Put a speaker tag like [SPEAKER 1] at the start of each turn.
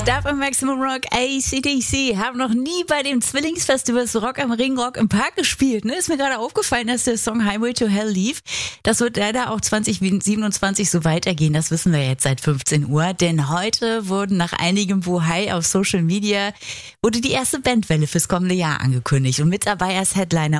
[SPEAKER 1] Da bei Maximum Rock AC/DC haben noch nie bei dem Zwillingsfestival Rock am Ring Rock im Park gespielt. Ne? Ist mir gerade aufgefallen, dass der Song Highway to Hell lief. Das wird leider auch 2027 so weitergehen. Das wissen wir jetzt seit 15 Uhr. Denn heute wurden nach einigem Bohai auf Social Media wurde die erste Bandwelle fürs kommende Jahr angekündigt. Und mit dabei als Headliner